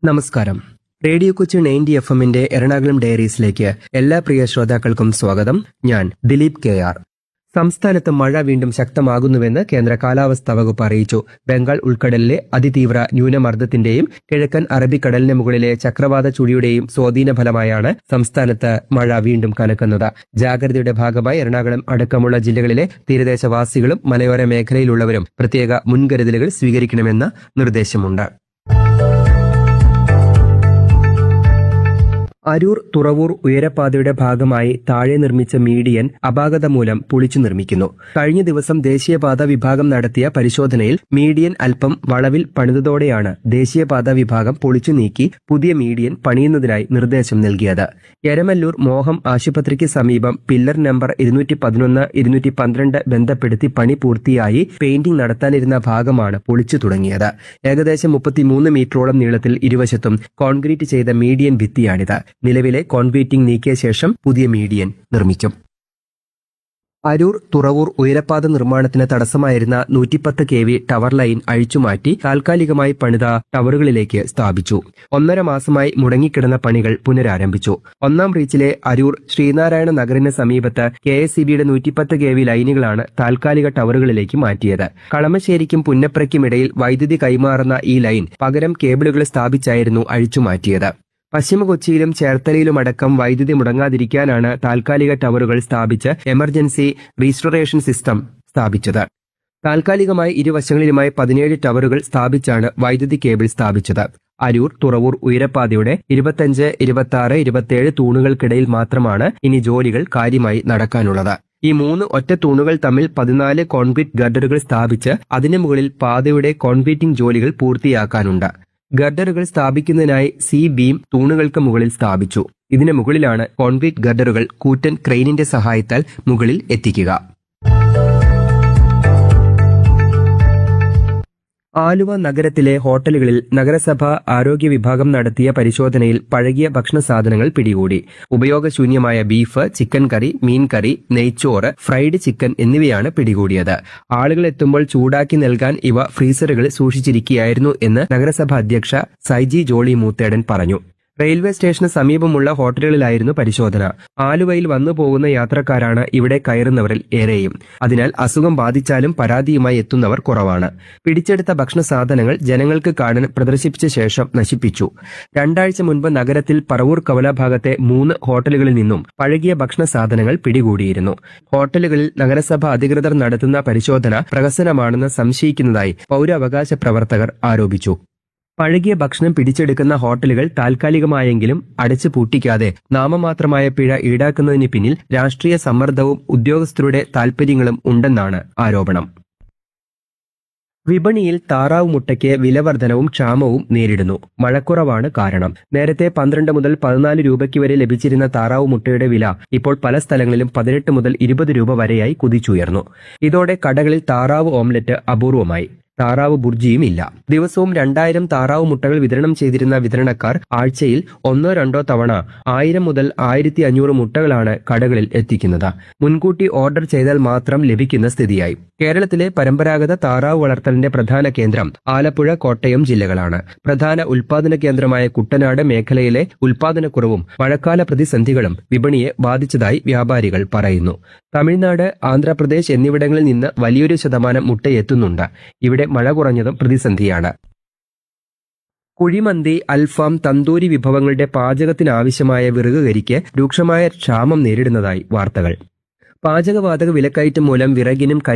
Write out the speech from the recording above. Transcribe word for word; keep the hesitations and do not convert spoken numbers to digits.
നമസ്കാരം. Radio Kochi ninety F എമ്മിന്റെ എറണാകുളം ഡയറീസിലേക്ക് എല്ലാ പ്രിയ ശ്രോതാക്കൾക്കും സ്വാഗതം. ഞാൻ ദിലീപ് കെ ആർ. സംസ്ഥാനത്ത് മഴ വീണ്ടും ശക്തമാകുന്നുവെന്ന് കേന്ദ്ര കാലാവസ്ഥാ വകുപ്പ് അറിയിച്ചു. ബംഗാൾ ഉൾക്കടലിലെ അതിതീവ്ര ന്യൂനമർദ്ദത്തിന്റെയും കിഴക്കൻ അറബിക്കടലിന് മുകളിലെ ചക്രവാത ചുഴിയുടെയും സ്വാധീന ഫലമായാണ് സംസ്ഥാനത്ത് മഴ വീണ്ടും കനക്കുന്നത്. ജാഗ്രതയുടെ ഭാഗമായി എറണാകുളം അടക്കമുള്ള ജില്ലകളിലെ തീരദേശവാസികളും മലയോര മേഖലയിലുള്ളവരും പ്രത്യേക മുൻകരുതലുകൾ സ്വീകരിക്കണമെന്ന് നിർദ്ദേശമുണ്ട്. അരൂർ തുറവൂർ ഉയരപ്പാതയുടെ ഭാഗമായി താഴെ നിർമ്മിച്ച മീഡിയൻ അപാകത മൂലം പൊളിച്ചു നിർമ്മിക്കുന്നു. കഴിഞ്ഞ ദിവസം ദേശീയപാത വിഭാഗം നടത്തിയ പരിശോധനയിൽ മീഡിയൻ അല്പം വളവിൽ പണിതതോടെയാണ് ദേശീയപാത വിഭാഗം പൊളിച്ചു നീക്കി പുതിയ മീഡിയൻ പണിയുന്നതിനായി നിർദ്ദേശം നൽകിയത്. എരമല്ലൂർ മോഹം ആശുപത്രിക്ക് സമീപം പില്ലർ നമ്പർ ഇരുന്നൂറ്റി പതിനൊന്ന് ഇരുന്നൂറ്റി പന്ത്രണ്ട് ബന്ധപ്പെടുത്തി പണി പൂർത്തിയായി പെയിന്റിംഗ് നടത്താനിരുന്ന ഭാഗമാണ് പൊളിച്ചു തുടങ്ങിയത്. ഏകദേശം മുപ്പത്തിമൂന്ന് മീറ്ററോളം നീളത്തിൽ ഇരുവശത്തും കോൺക്രീറ്റ് ചെയ്ത മീഡിയൻ ഭിത്തിയാണിത്. നിലവിലെ കോൺക്രീറ്റിംഗ് നീക്കിയ ശേഷം പുതിയ മീഡിയൻ നിർമ്മിക്കും. അരൂർ തുറവൂർ ഉയരപ്പാത നിർമ്മാണത്തിന് തടസ്സമായിരുന്ന നൂറ്റിപ്പത്ത് കെ വി ടവർ ലൈൻ അഴിച്ചുമാറ്റി താൽക്കാലികമായി പണിത ടവറുകളിലേക്ക് സ്ഥാപിച്ചു. ഒന്നര മാസമായി മുടങ്ങിക്കിടന്ന പണികൾ പുനരാരംഭിച്ചു. ഒന്നാം റീച്ചിലെ അരൂർ ശ്രീനാരായണ നഗറിന് സമീപത്ത് കെ എസ് ഇ ബിയുടെ നൂറ്റിപ്പത്ത് കെ വി ലൈനുകളാണ് താൽക്കാലിക ടവറുകളിലേക്ക് മാറ്റിയത്. കളമശ്ശേരിക്കും പുന്നപ്രയ്ക്കും ഇടയിൽ വൈദ്യുതി കൈമാറുന്ന ഈ ലൈൻ പകരം കേബിളുകൾ സ്ഥാപിച്ചായിരുന്നു അഴിച്ചുമാറ്റിയത്. പശ്ചിമ കൊച്ചിയിലും ചേർത്തലയിലുമടക്കം വൈദ്യുതി മുടങ്ങാതിരിക്കാനാണ് താൽക്കാലിക ടവറുകൾ സ്ഥാപിച്ച് എമർജൻസി റീസ്റ്റോറേഷൻ സിസ്റ്റം സ്ഥാപിച്ചത്. താൽക്കാലികമായി ഇരുവശങ്ങളിലുമായി പതിനേഴ് ടവറുകൾ സ്ഥാപിച്ചാണ് വൈദ്യുതി കേബിൾ സ്ഥാപിച്ചത്. അരൂർ തുറവൂർ ഉയരപ്പാതയുടെ ഇരുപത്തിയഞ്ച് ഇരുപത്തിയാറ് ഇരുപത്തിയേഴ് തൂണുകൾക്കിടയിൽ മാത്രമാണ് ഇനി ജോലികൾ കാര്യമായി നടക്കാനുള്ളത്. ഈ മൂന്ന് ഒറ്റ തൂണുകൾ തമ്മിൽ പതിനാല് കോൺക്രീറ്റ് ഗർഡറുകൾ സ്ഥാപിച്ച് അതിനു മുകളിൽ പാതയുടെ കോൺക്രീറ്റിംഗ് ജോലികൾ പൂർത്തിയാക്കാനുണ്ട്. ഗർഡറുകൾ സ്ഥാപിക്കുന്നതിനായി സി ബീം തൂണുകൾക്ക് മുകളിൽ സ്ഥാപിച്ചു. ഇതിന് മുകളിലാണ് കോൺക്രീറ്റ് ഗർഡറുകൾ കൂറ്റൻ ക്രെയിനിന്റെ സഹായത്താൽ മുകളിൽ എത്തിക്കുക. ആലുവ നഗരത്തിലെ ഹോട്ടലുകളിൽ നഗരസഭ ആരോഗ്യ വിഭാഗം നടത്തിയ പരിശോധനയിൽ പഴകിയ ഭക്ഷണ സാധനങ്ങൾ പിടികൂടി. ഉപയോഗശൂന്യമായ ബീഫ്, ചിക്കൻ കറി, മീൻ കറി, നെയ്ച്ചോറ്, ഫ്രൈഡ് ചിക്കൻ എന്നിവയാണ് പിടികൂടിയത്. ആളുകൾ എത്തുമ്പോൾ ചൂടാക്കി നൽകാൻ ഇവ ഫ്രീസറുകളിൽ സൂക്ഷിച്ചിരിക്കുകയായിരുന്നു എന്ന് നഗരസഭ അധ്യക്ഷ സൈജി ജോളി മൂത്തേടൻ പറഞ്ഞു. റെയിൽവേ സ്റ്റേഷന് സമീപമുള്ള ഹോട്ടലുകളിലായിരുന്നു പരിശോധന. ആലുവയിൽ വന്നു പോകുന്ന യാത്രക്കാരാണ് ഇവിടെ കയറുന്നവരിൽ ഏറെയും. അതിനാൽ അസുഖം ബാധിച്ചാലും പരാതിയുമായി എത്തുന്നവർ കുറവാണ്. പിടിച്ചെടുത്ത ഭക്ഷണ സാധനങ്ങൾ ജനങ്ങൾക്ക് കാണാൻ പ്രദർശിപ്പിച്ച ശേഷം നശിപ്പിച്ചു. രണ്ടാഴ്ച മുൻപ് നഗരത്തിൽ പറവൂർ കവല ഭാഗത്തെ മൂന്ന് ഹോട്ടലുകളിൽ നിന്നും പഴകിയ ഭക്ഷണ സാധനങ്ങൾ പിടികൂടിയിരുന്നു. ഹോട്ടലുകളിൽ നഗരസഭ അധികൃതർ നടത്തുന്ന പരിശോധന പ്രഹസനമാണെന്ന് സംശയിക്കുന്നതായി പൗരാവകാശ പ്രവർത്തകർ ആരോപിച്ചു. പഴകിയ ഭക്ഷണം പിടിച്ചെടുക്കുന്ന ഹോട്ടലുകൾ താൽക്കാലികമായെങ്കിലും അടച്ചു പൂട്ടിക്കാതെ നാമമാത്രമായ പിഴ ഈടാക്കുന്നതിന് പിന്നിൽ രാഷ്ട്രീയ സമ്മർദ്ദവും ഉദ്യോഗസ്ഥരുടെ താൽപര്യങ്ങളും ഉണ്ടെന്നാണ് ആരോപണം. വിപണിയിൽ താറാവ് മുട്ടയ്ക്ക് വിലവർധനവും ക്ഷാമവും നേരിടുന്നു. മഴക്കുറവാണ് കാരണം. നേരത്തെ പന്ത്രണ്ട് മുതൽ പതിനാല് രൂപയ്ക്ക് വരെ ലഭിച്ചിരുന്ന താറാവ് മുട്ടയുടെ വില ഇപ്പോൾ പല സ്ഥലങ്ങളിലും പതിനെട്ട് മുതൽ ഇരുപത് രൂപ വരെയായി കുതിച്ചുയർന്നു. ഇതോടെ കടകളിൽ താറാവ് ഓംലെറ്റ് അപൂർവമായി. താറാവ് ബുർജിയും ഇല്ല. ദിവസവും രണ്ടായിരം താറാവ് മുട്ടകൾ വിതരണം ചെയ്തിരുന്ന വിതരണക്കാർ ആഴ്ചയിൽ ഒന്നോ രണ്ടോ തവണ ആയിരം മുതൽ ആയിരത്തി അഞ്ഞൂറ് മുട്ടകളാണ് കടകളിൽ എത്തിക്കുന്നത്. മുൻകൂട്ടി ഓർഡർ ചെയ്താൽ മാത്രം ലഭിക്കുന്ന സ്ഥിതിയായി. കേരളത്തിലെ പരമ്പരാഗത താറാവ് വളർത്തലിന്റെ പ്രധാന കേന്ദ്രം ആലപ്പുഴ, കോട്ടയം ജില്ലകളാണ്. പ്രധാന ഉൽപാദന കേന്ദ്രമായ കുട്ടനാട് മേഖലയിലെ ഉൽപാദനക്കുറവും മഴക്കാല പ്രതിസന്ധികളും വിപണിയെ ബാധിച്ചതായി വ്യാപാരികൾ പറയുന്നു. തമിഴ്നാട്, ആന്ധ്രാപ്രദേശ് എന്നിവിടങ്ങളിൽ നിന്ന് വലിയൊരു ശതമാനം മുട്ടയെത്തുന്നുണ്ട്. ഇവിടെ മഴ കുറഞ്ഞതും പ്രതിസന്ധിയാണ്. കുഴിമന്തി, അൽഫാം, തന്തൂരി വിഭവങ്ങളുടെ പാചകത്തിനാവശ്യമായ വിറകുകരിക്ക് രൂക്ഷമായ ക്ഷാമം നേരിടുന്നതായി വാർത്തകൾ. പാചകവാതക വിലക്കയറ്റം മൂലം വിറകിനും